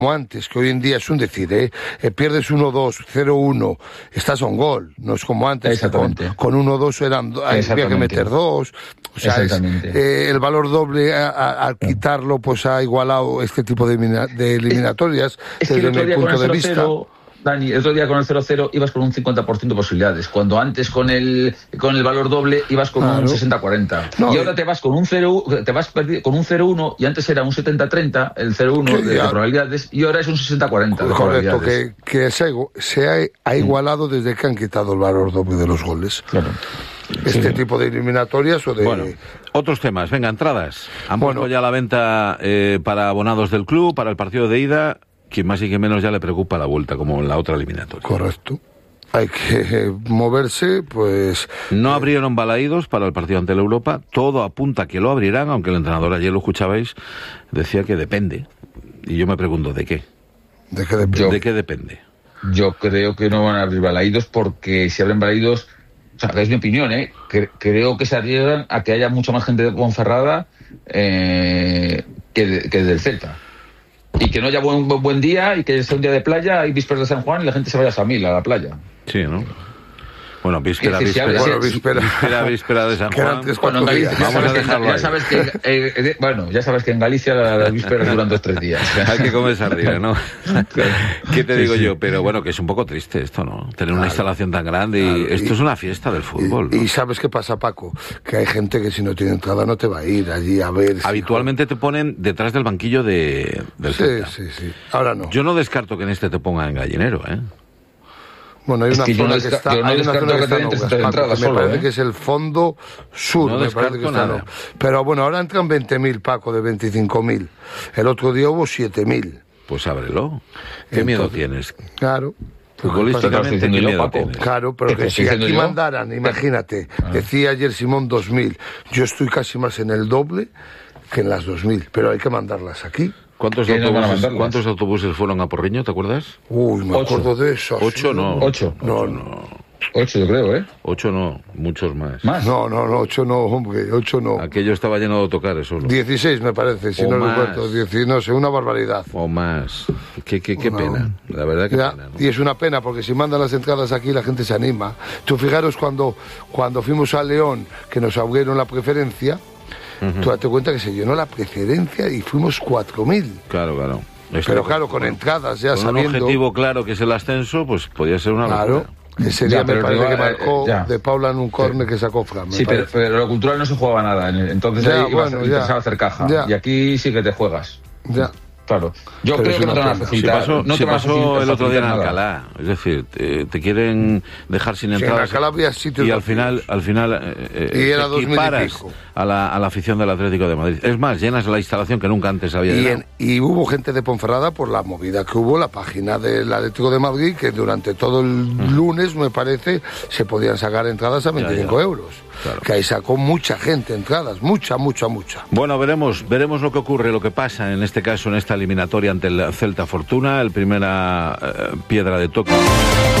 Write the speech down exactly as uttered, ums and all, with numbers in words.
como antes, que hoy en día es un decir, ¿eh? Eh, pierdes uno dos, cero uno, estás a un gol, no es como antes, que con, con uno dos eran, había que meter dos, o sea, es, eh, el valor doble a, a, al quitarlo pues ha igualado este tipo de, de eliminatorias, es, es desde mi punto de vista. Cero, Dani, el otro día con el cero cero ibas con un cincuenta por ciento de posibilidades, cuando antes con el con el valor doble ibas con claro. un sesenta cuarenta. No, y ahora te vas con un cero, te vas con un cero uno y antes era un setenta treinta, el cero uno de, de probabilidades, y ahora es un sesenta cuarenta de correcto, que, que se, se ha, ha igualado mm. desde que han quitado el valor doble de los goles. Claro. Este sí. tipo de eliminatorias o de... Bueno, otros temas. Venga, entradas. Han bueno. puesto ya la venta eh, para abonados del club, para el partido de ida. Quien más y quien menos ya le preocupa la vuelta, como en la otra eliminatoria. Correcto. Hay que moverse, pues... No abrieron Balaídos para el partido ante la Europa. Todo apunta a que lo abrirán, aunque el entrenador, ayer lo escuchabais, decía que depende. Y yo me pregunto, ¿de qué? ¿De qué depende? Yo, ¿De qué depende? Yo creo que no van a abrir Balaídos porque si abren Balaídos... O sea, es mi opinión, ¿eh? Creo que se arriesgan a que haya mucha más gente de Ponferrada eh, que, de, que del Celta. Y que no haya buen, buen, buen día y que sea un día de playa y vísperas de San Juan y la gente se vaya a Samil, a la playa. Sí, ¿no? Bueno, víspera, si víspera, si bueno, víspera, víspera, víspera de San Juan. Bueno, en Galicia, ya sabes, que, ya sabes que, eh, eh, bueno, ya sabes que en Galicia las la vísperas duran dos tres días. Hay que comer sardina, ¿no? ¿Qué te sí, digo sí. yo? Pero bueno, que es un poco triste esto, ¿no? Tener claro, una instalación tan grande y claro, esto y, es una fiesta del fútbol. Y, ¿no? y sabes qué pasa, Paco, que hay gente que si no tiene entrada no te va a ir allí a ver. Habitualmente si... te ponen detrás del banquillo de del Sí, Celta. sí, sí. Ahora no. Yo no descarto que en este te pongan en Gallinero, ¿eh? Bueno, hay una es que zona no que está, no hay una zona que está en Obras, Paco, que solo, me parece ¿eh? que es el fondo sur, no me parece que está, no. Pero bueno, ahora entran veinte mil, Paco, de veinticinco mil. El otro día hubo siete mil. Pues ábrelo. ¿Qué Entonces, miedo tienes? Claro. Futbolísticamente, ¿qué miedo tienes? Claro, pero que si aquí yo? mandaran, imagínate, ah. decía ayer Simón dos mil, yo estoy casi más en el doble que en las dos mil, pero hay que mandarlas aquí. ¿Cuántos autobuses, ¿Cuántos autobuses fueron a Porriño, te acuerdas? Uy, me Ocho. acuerdo de eso. Ocho no. Ocho. No, no. Ocho, yo creo, ¿eh? Ocho no, muchos más. ¿Más? No, no, no, ocho no, hombre, ocho no. Aquello estaba lleno de autocares solo. Dieciséis me parece, si o no más. recuerdo. Dieci, no sé, una barbaridad. O más. Qué, qué, qué no. pena, la verdad que ya, pena, ¿no? Y es una pena, porque si mandan las entradas aquí la gente se anima. Tú fijaros cuando, cuando fuimos a León, que nos abrieron la preferencia, uh-huh. tú date cuenta que se llenó la preferencia y fuimos cuatro mil. Claro, claro. Esto, pero claro, con, con entradas ya con sabiendo... un objetivo claro que es el ascenso, pues podía ser una claro. locura. Ese día ya, me parece que marcó eh, de Paula en un córner sí. que sacó Fran. Sí, pero, pero lo cultural no se jugaba nada. Entonces ya, ahí ibas, bueno, ibas a hacer caja. Ya. Y aquí sí que te juegas. Ya. Claro. Yo pero creo que no te van a facilitar. Si pasó, no si te pasó el otro día en nada. Alcalá. Es decir, te, te quieren dejar sin entradas. Sí, en Alcalá había sitios y al final, al final eh, y era te equiparas a la, a la afición del Atlético de Madrid. Es más, llenas la instalación que nunca antes había y, llenado. En, y hubo gente de Ponferrada por la movida que hubo, la página del Atlético de Madrid, que durante todo el mm. lunes, me parece, se podían sacar entradas a veinticinco ya, ya. euros. Claro. Que ahí sacó mucha gente entradas, mucha, mucha, mucha. Bueno, veremos, veremos lo que ocurre, lo que pasa en este caso, en esta eliminatoria ante el Celta Fortuna, el primera eh, piedra de toque.